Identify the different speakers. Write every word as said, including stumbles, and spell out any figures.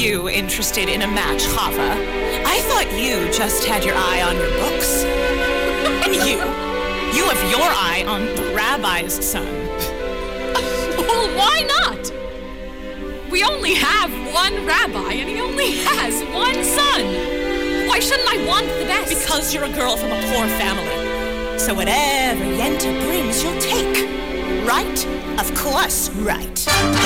Speaker 1: you interested in a match, Chava? I thought you just had your eye on your books. And you, you have your eye on the rabbi's son.
Speaker 2: Well, why not? We only have one rabbi, and he only has one son. Why shouldn't I want the best?
Speaker 1: Because you're a girl from a poor family. So whatever Yenta brings, you'll take. Right? Of course, right.